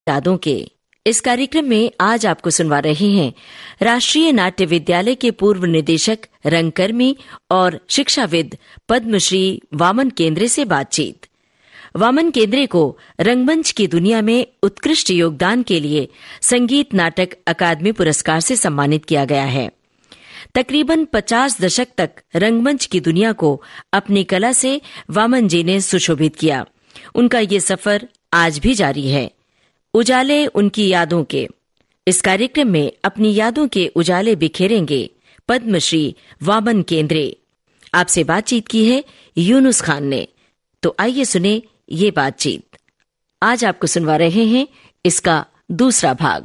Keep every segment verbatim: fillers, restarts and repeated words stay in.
यादों के इस कार्यक्रम में आज आपको सुनवा रहे हैं राष्ट्रीय नाट्य विद्यालय के पूर्व निदेशक, रंगकर्मी और शिक्षाविद पद्मश्री वामन केंद्रे से बातचीत। वामन केंद्रे को रंगमंच की दुनिया में उत्कृष्ट योगदान के लिए संगीत नाटक अकादमी पुरस्कार से सम्मानित किया गया है। तकरीबन पचास दशक तक रंगमंच की दुनिया को अपनी कला से वामन जी ने सुशोभित किया। उनका ये सफर आज भी जारी है। उजाले उनकी यादों के इस कार्यक्रम में अपनी यादों के उजाले बिखेरेंगे पद्मश्री वामन केंद्रे। आपसे बातचीत की है यूनुस खान ने, तो आइए सुने ये बातचीत। आज आपको सुनवा रहे हैं इसका दूसरा भाग।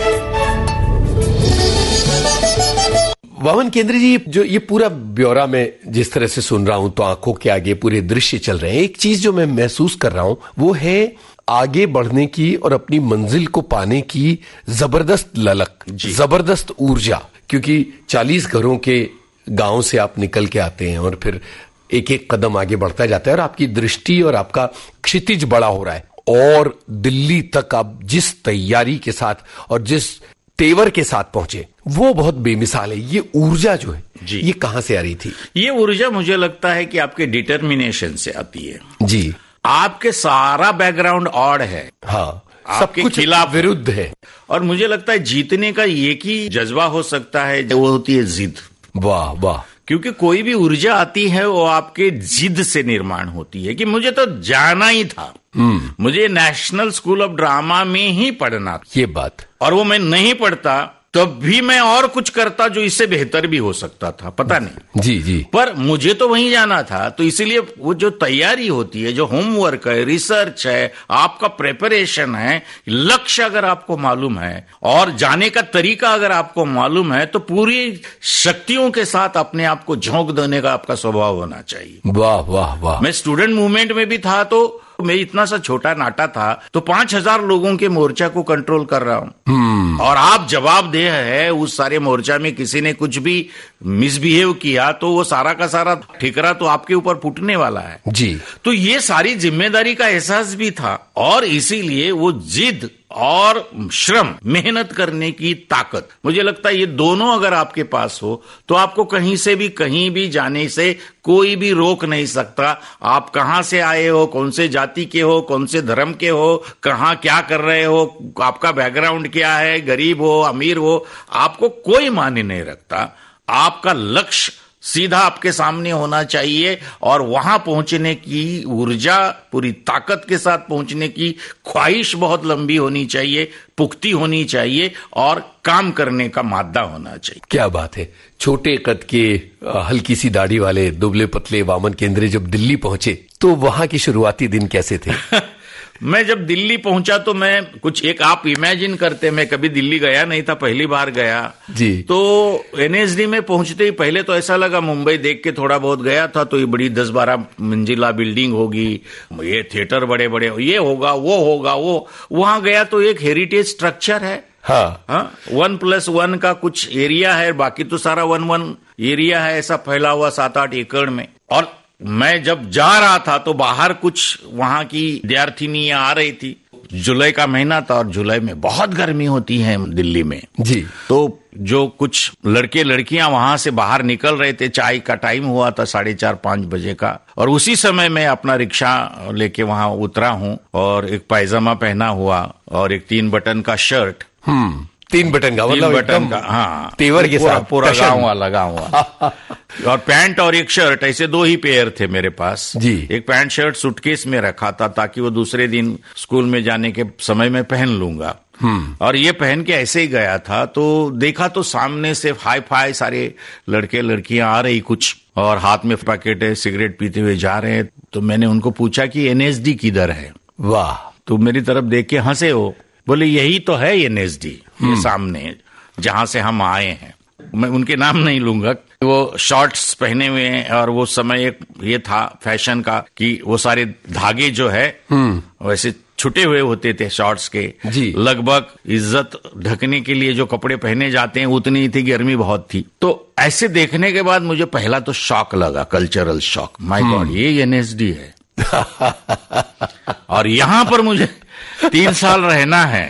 वामन केंद्रे जी, जो ये पूरा ब्यौरा में जिस तरह से सुन रहा हूं तो आंखों के आगे पूरे दृश्य चल रहे हैं। एक चीज जो मैं महसूस कर रहा हूं वो है आगे बढ़ने की और अपनी मंजिल को पाने की जबरदस्त ललक, जबरदस्त ऊर्जा। क्योंकि चालीस घरों के गांव से आप निकल के आते हैं और फिर एक एक कदम आगे बढ़ता जाता है और आपकी दृष्टि और आपका क्षितिज बड़ा हो रहा है और दिल्ली तक आप जिस तैयारी के साथ और जिस तेवर के साथ पहुंचे वो बहुत बेमिसाल है। ये ऊर्जा जो है जी, ये कहां से आ रही थी? ये ऊर्जा मुझे लगता है कि आपके डिटर्मिनेशन से आती है जी। आपके सारा बैकग्राउंड ऑड है, हाँ, सब कुछ खिलाफ विरुद्ध है और मुझे लगता है जीतने का एक ही जज्बा हो सकता है, वो होती है जिद। वाह वाह। क्योंकि कोई भी ऊर्जा आती है वो आपके जिद से निर्माण होती है कि मुझे तो जाना ही था, मुझे नेशनल स्कूल ऑफ ड्रामा में ही पढ़ना था। ये बात, और वो मैं नहीं पढ़ता तब भी मैं और कुछ करता जो इससे बेहतर भी हो सकता था, पता नहीं जी जी, पर मुझे तो वहीं जाना था। तो इसीलिए वो जो तैयारी होती है, जो होमवर्क है, रिसर्च है, आपका प्रिपरेशन है, लक्ष्य अगर आपको मालूम है और जाने का तरीका अगर आपको मालूम है तो पूरी शक्तियों के साथ अपने आप को झोंक देने का आपका स्वभाव होना चाहिए। वाह वाह वाह। मैं स्टूडेंट मूवमेंट में भी था तो मैं इतना सा छोटा नाटा था तो पांच हजार लोगों के मोर्चा को कंट्रोल कर रहा हूं और आप जवाबदेह है। उस सारे मोर्चा में किसी ने कुछ भी मिसबिहेव किया तो वो सारा का सारा ठिकरा तो आपके ऊपर फूटने वाला है जी। तो ये सारी जिम्मेदारी का एहसास भी था और इसीलिए वो जिद और श्रम, मेहनत करने की ताकत, मुझे लगता है ये दोनों अगर आपके पास हो तो आपको कहीं से भी कहीं भी जाने से कोई भी रोक नहीं सकता। आप कहां से आए हो, कौन से जाति के हो, कौन से धर्म के हो, कहां क्या कर रहे हो, आपका बैकग्राउंड क्या है, गरीब हो अमीर हो, आपको कोई मायने नहीं रखता। आपका लक्ष्य सीधा आपके सामने होना चाहिए और वहां पहुंचने की ऊर्जा, पूरी ताकत के साथ पहुंचने की ख्वाहिश बहुत लंबी होनी चाहिए, पुख्ती होनी चाहिए और काम करने का मादा होना चाहिए। क्या बात है। छोटे कद के हल्की सी दाढ़ी वाले दुबले पतले वामन केंद्रे जब दिल्ली पहुंचे तो वहां की शुरुआती दिन कैसे थे? मैं जब दिल्ली पहुंचा तो मैं कुछ एक आप इमेजिन करते, मैं कभी दिल्ली गया नहीं था, पहली बार गया जी। तो एनएसडी में पहुंचते ही पहले तो ऐसा लगा, मुंबई देख के थोड़ा बहुत गया था तो ये बड़ी दस बारह मंजिला बिल्डिंग होगी, ये थिएटर बड़े बड़े, ये होगा वो होगा वो। वहां गया तो एक हेरिटेज स्ट्रक्चर है, हाँ हाँ, वन प्लस वन का कुछ एरिया है, बाकी तो सारा वन वन एरिया है ऐसा फैला हुआ सात आठ एकड़ में। और मैं जब जा रहा था तो बाहर कुछ वहां की विद्यार्थिनियां आ रही थी। जुलाई का महीना था और जुलाई में बहुत गर्मी होती है दिल्ली में जी। तो जो कुछ लड़के लड़कियां वहां से बाहर निकल रहे थे, चाय का टाइम हुआ था साढ़े चार पांच बजे का, और उसी समय मैं अपना रिक्शा लेके वहां उतरा हूं और एक पायजामा पहना हुआ और एक तीन बटन का शर्ट, हम्म तीन बटन का, मतलब बटन का, हाँ, तेवर के साथ पूरा गाँव वाला गाँव वाला और पैंट और एक शर्ट, ऐसे दो ही पेयर थे मेरे पास जी। एक पैंट शर्ट सूटकेस में रखा था ताकि वो दूसरे दिन स्कूल में जाने के समय में पहन लूंगा। और ये पहन के ऐसे ही गया था तो देखा तो सामने से हाई फाई सारे लड़के लड़कियां आ रही कुछ और हाथ में पैकेट है, सिगरेट पीते हुए जा रहे हैं। तो मैंने उनको पूछा कि एनएसडी किधर है? वाह। तो मेरी तरफ देख के हंसे हो, बोले यही तो है एनएसडी, ये सामने जहां से हम आए हैं। मैं उनके नाम नहीं लूंगा। वो शॉर्ट्स पहने हुए हैं और वो समय एक ये था फैशन का कि वो सारे धागे जो है वैसे छुटे हुए होते थे शॉर्ट्स के जी। लगभग इज्जत ढकने के लिए जो कपड़े पहने जाते हैं उतनी ही थी, गर्मी बहुत थी। तो ऐसे देखने के बाद मुझे पहला तो शॉक लगा, कल्चरल शॉक। माय गॉड, ये एनएसडी है और यहां पर मुझे तीन साल रहना है।